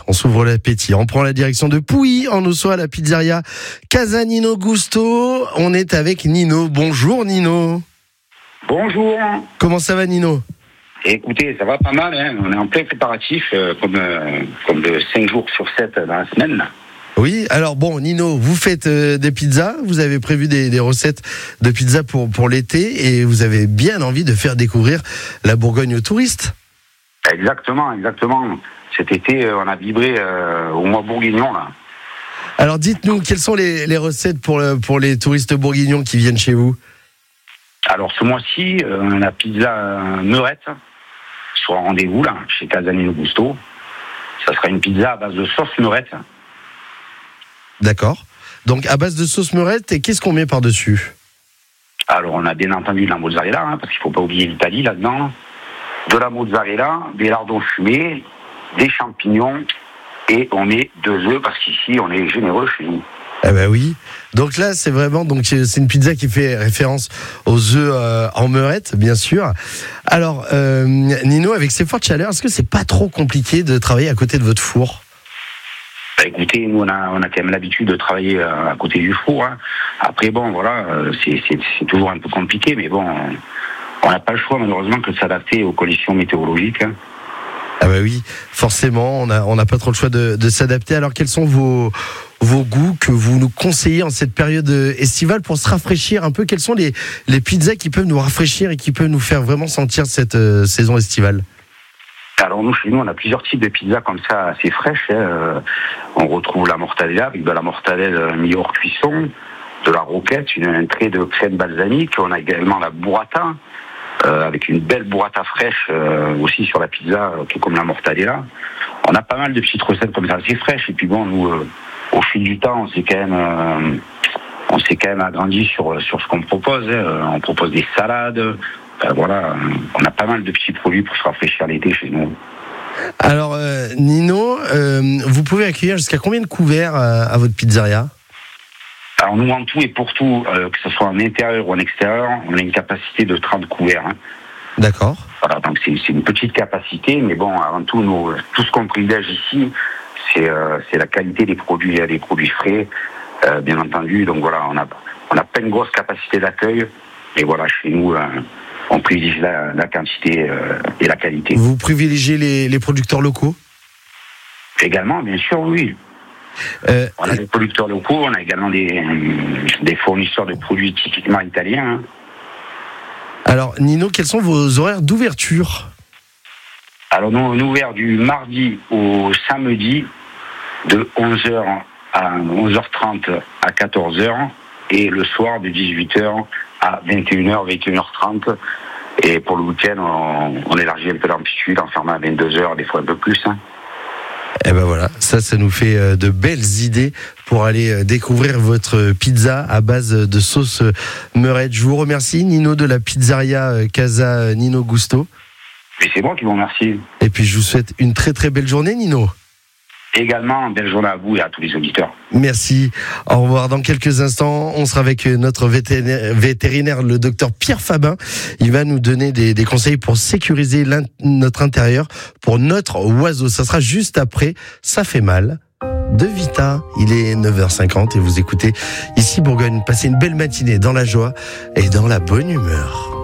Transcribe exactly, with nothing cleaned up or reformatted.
On s'ouvre l'appétit. On prend la direction de Pouilly, en Haute-Saône, à la pizzeria Casa Nino Gusto. On est avec Nino. Bonjour Nino. Bonjour. Comment ça va Nino ? Écoutez, ça va pas mal, hein. On est en plein préparatif, euh, comme, euh, comme de cinq jours sur sept dans la semaine. Là. Oui, alors bon, Nino, vous faites euh, des pizzas, vous avez prévu des, des recettes de pizzas pour, pour l'été et vous avez bien envie de faire découvrir la Bourgogne aux touristes. Exactement, exactement. Cet été, euh, on a vibré euh, au mois bourguignon, là. Alors dites-nous, quelles sont les, les recettes pour, le, pour les touristes bourguignons qui viennent chez vous ? Alors ce mois-ci, euh, la pizza euh, meurette sera rendez-vous, là, chez Casa Nino Gusto. Ça sera une pizza à base de sauce meurette. D'accord. Donc à base de sauce meurette, et qu'est-ce qu'on met par-dessus ? Alors on a bien entendu de la mozzarella, hein, parce qu'il ne faut pas oublier l'Italie là-dedans. De la mozzarella, des lardons fumés, des champignons, et on met deux œufs, parce qu'ici on est généreux chez nous. Ah ben oui. Donc là, c'est vraiment donc c'est une pizza qui fait référence aux œufs euh, en meurette, bien sûr. Alors, euh, Nino, avec ces fortes chaleurs, est-ce que c'est pas trop compliqué de travailler à côté de votre four ? Bah écoutez, nous on a on a quand même l'habitude de travailler à côté du four. Hein. Après bon, voilà, c'est, c'est c'est toujours un peu compliqué, mais bon, on n'a pas le choix malheureusement que de s'adapter aux conditions météorologiques. Hein. Ah bah oui, forcément, on a on n'a pas trop le choix de, de s'adapter. Alors quels sont vos vos goûts que vous nous conseillez en cette période estivale pour se rafraîchir un peu ? Quelles sont les les pizzas qui peuvent nous rafraîchir et qui peuvent nous faire vraiment sentir cette euh, saison estivale ? Alors nous, chez nous, on a plusieurs types de pizzas comme ça, assez fraîches. Hein. On retrouve la mortadella avec de la mortadelle mis hors cuisson, de la roquette, une entrée de crème balsamique. On a également la burrata, euh, avec une belle burrata fraîche euh, aussi sur la pizza, tout comme la mortadella. On a pas mal de petites recettes comme ça, assez fraîches. Et puis bon, nous, euh, au fil du temps, on s'est quand même, euh, on s'est quand même agrandi sur sur ce qu'on propose. Hein. On propose des salades. Euh, voilà, on a pas mal de petits produits pour se rafraîchir l'été chez nous. Alors, euh, Nino, euh, vous pouvez accueillir jusqu'à combien de couverts euh, à votre pizzeria ? Alors nous, en tout et pour tout, euh, que ce soit en intérieur ou en extérieur, on a une capacité de trente couverts. Hein. D'accord. Voilà, donc c'est, c'est une petite capacité, mais bon, avant tout, nous, tout ce qu'on privilège ici, c'est, euh, c'est la qualité des produits, des produits frais, euh, bien entendu. Donc voilà, on a, on a pas une grosse capacité d'accueil, et voilà, chez nous, euh, on privilégie la, la quantité euh, et la qualité. Vous privilégiez les, les producteurs locaux ? Également, bien sûr, oui. Euh, on a des producteurs locaux, on a également des, des fournisseurs de produits typiquement italiens. Hein. Alors, Nino, quels sont vos horaires d'ouverture ? Alors, nous, on est ouvert du mardi au samedi de onze heures à onze heures trente à quatorze heures et le soir de dix-huit heures à vingt et une heures, vingt et une heures trente. Et pour le week-end, on, on élargit un peu l'amplitude en fermant à vingt-deux heures, des fois un peu plus. Hein. Et ben voilà, ça, ça nous fait de belles idées pour aller découvrir votre pizza à base de sauce meurette. Je vous remercie, Nino de la pizzeria Casa Nino Gusto. Et c'est moi qui vous remercie. Et puis je vous souhaite une très très belle journée, Nino. Également, belle journée à vous et à tous les auditeurs. Merci. Au revoir. Dans quelques instants, on sera avec notre vétérinaire, vétérinaire le docteur Pierre Fabin. Il va nous donner des, des conseils pour sécuriser notre intérieur pour notre oiseau. Ça sera juste après Ça fait mal de Vita. Il est neuf heures cinquante et vous écoutez ici Bourgogne. Passez une belle matinée dans la joie et dans la bonne humeur.